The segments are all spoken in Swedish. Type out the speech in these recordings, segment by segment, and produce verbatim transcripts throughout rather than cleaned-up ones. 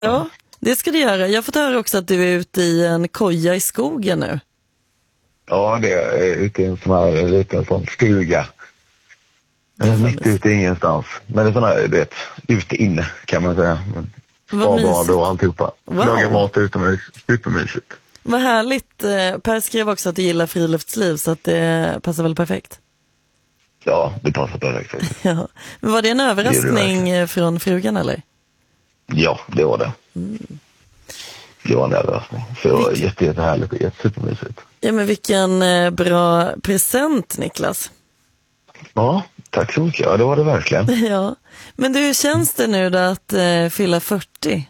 Ja, det ska du göra. Jag får höra också att du är ute i en koja i skogen nu. Ja, det är ute i en sån här liten sån stuga. Mitt ute i ingenstans. Men det är sån här, du vet, ute inne kan man säga. Spa-bad och alltihopa. Wow. Laga mat utomhus, supermysigt. Vad härligt. Per skrev också att du gillar friluftsliv, så att det passar väl perfekt. Ja, det passar perfekt. Ja. Men var det en överraskning det från frugan eller? Ja, det var det. Mm. Det var en överraskning. Så det var Vilk... jätte, jättehärligt och jättesupermysigt. Ja, men vilken eh, bra present, Niklas. Ja, tack så mycket. Ja, det var det verkligen. Ja, men du, hur känns det nu då att eh, fylla fyrtio?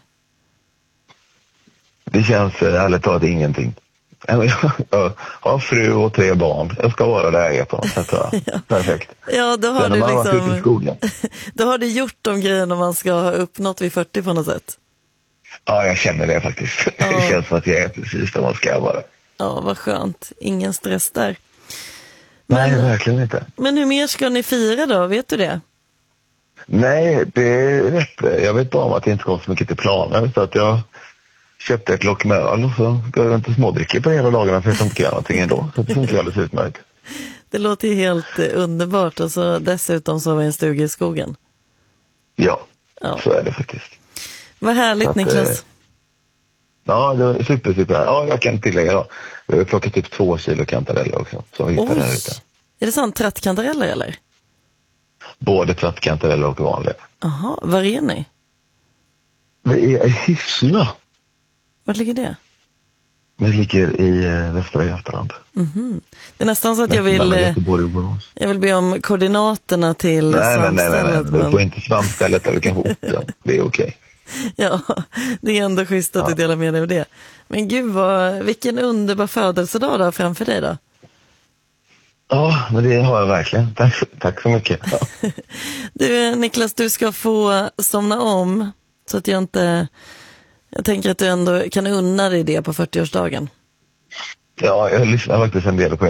Det känns eh, ärligt talat ingenting. Jag har fru och tre barn. Jag ska vara där på något sätt. Ja. Perfekt. Ja, då har, du liksom, då har du gjort de grejerna man ska ha uppnått vid fyrtio på något sätt. Ja, jag känner det faktiskt. Ja. Det känns som att jag är precis där man ska vara. Ja, vad skönt. Ingen stress där. Men, nej, verkligen inte. Men hur mer ska ni fira då? Vet du det? Nej, det är rätt. Jag vet bara om att det inte går så mycket till planer. Så att jag köpte ett lock med öl och så går jag inte smådricker på hela dagarna för att jag inte kan göra någonting ändå. Så det funkar alldeles utmärkt. Det låter ju helt underbart. Och så dessutom så var vi en stuga i skogen. Ja, ja, så är det faktiskt. Vad härligt, att, Niklas. Eh, ja, det var super, super. Ja, jag kan tillägga då. Vi har plockat typ två kilo kantareller också. Så vi hittar där ute. Är det sånt trattkantareller eller? Både trattkantareller och vanliga. Jaha, var är ni? Vi är i Hyssna. Var ligger det? Det ligger i eh, Västra Götaland. Mm-hmm. Det är nästan så att jag vill eh, jag vill be om koordinaterna till nej, svampstället. Nej, nej, nej. Men... Du får inte svampstället eller kanske orten. Det är okej. Okay. Ja, det är ändå schysst att ja. du delar med dig av det. Men gud, vad, vilken underbar födelsedag då framför dig då? Ja, men det har jag verkligen. Tack, tack så mycket. Ja. Du, Niklas, du ska få somna om så att jag inte... Jag tänker att du ändå kan unna dig det på fyrtioårsdagen. Ja, jag lyssnar faktiskt en del på